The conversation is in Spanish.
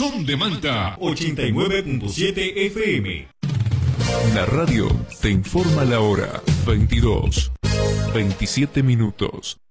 Son de Manta 89.7 FM. La radio te informa la hora. 22, 27 minutos.